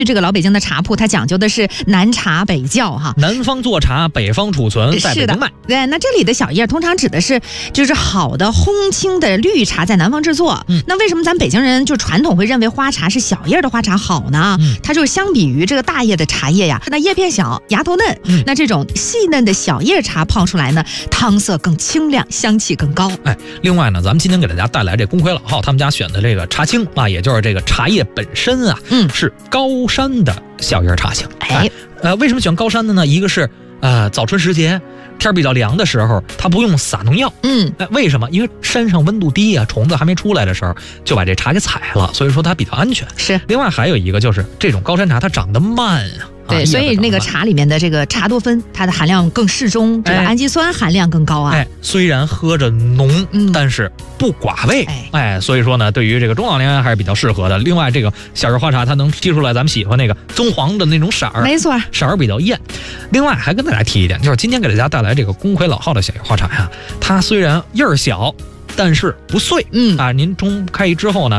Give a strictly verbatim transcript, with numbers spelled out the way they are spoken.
这个老北京的茶铺，它讲究的是南茶北窖哈， 南方做茶，北方储存，在北京卖。 对，那这里的小叶通常指的是就是好的烘青的绿茶在南方制作。嗯，那为什么咱北京人就传统会认为花茶是小叶的花茶好呢？嗯，它就是相比于这个大叶的茶叶呀，那叶片小，芽头嫩，嗯，那这种细嫩的小叶茶泡出来呢，汤色更清亮，香气更高。 哎，另外呢，咱们今天给大家带来这公奎老号他们家选的这个茶青啊，也就是这个茶叶本身啊，嗯，是高山的小叶茶青。哎，呃，为什么选高山的呢？一个是呃早春时节天比较凉的时候，它不用撒农药。嗯，哎，为什么？因为山上温度低啊，虫子还没出来的时候就把这茶给采了，所以说它比较安全。 是。 另外还有一个就是这种高山茶它长得慢啊。 对，所以那个茶里面的这个茶多酚，它的含量更适中，这个氨基酸含量更高啊。 哎，虽然喝着浓，嗯，但是不寡味。哎，哎，所以说呢，对于这个中老年人还是比较适合的。另外，这个小叶花茶它能提出来咱们喜欢那个棕黄的那种色儿， 没错， 色儿比较艳。另外还跟大家提一点，就是今天给大家带来这个公奎老号的小叶花茶呀，它虽然叶儿小，但是不碎。嗯啊，您冲开之后呢，